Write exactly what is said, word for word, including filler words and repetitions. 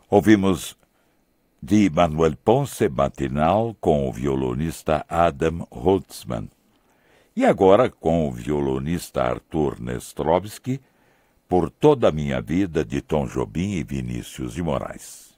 Ouvimos de Manuel Ponce Matinal com o violonista Adam Holtzman. E agora com o violonista Arthur Nestrovsky, Por Toda a Minha Vida, de Tom Jobim e Vinícius de Moraes.